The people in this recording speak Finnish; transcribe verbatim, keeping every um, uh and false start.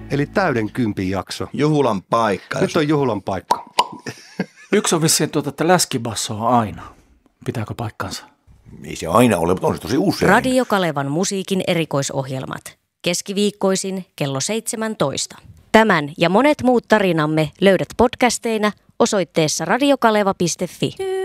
Eli täyden kympin jakso. Juhulan paikka. Nyt on juhulan paikka. Yksi on vissiin tuota, että läskibasso on aina. Pitääkö paikkansa? Ei se aina ole, mutta on se tosi usein. Radio Kalevan musiikin erikoisohjelmat. Keskiviikkoisin kello seitsemäntoista. Tämän ja monet muut tarinamme löydät podcasteina osoitteessa radiokaleva piste fi.